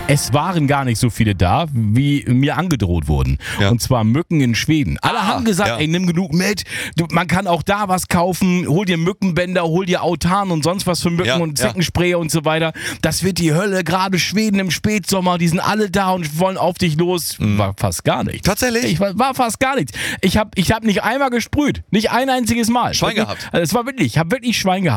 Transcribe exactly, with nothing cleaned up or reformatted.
Es waren gar nicht so viele da, wie mir angedroht wurden. Ja. Und zwar Mücken in Schweden. Alle Ah, haben gesagt, ja. ey, nimm genug mit. Du, man kann auch da was kaufen. Hol dir Mückenbänder, hol dir Autan und sonst was für Mücken Ja, und ja. Zickenspray und so weiter. Das wird die Hölle. Gerade Schweden im Spätsommer, die sind alle da und wollen auf dich los. War fast gar nichts. Tatsächlich? Ich war, war fast gar nichts. Ich habe ich hab nicht einmal gesprüht. Nicht ein einziges Mal. Schwein Wirklich, gehabt. Also es war wirklich, ich habe wirklich Schwein gehabt.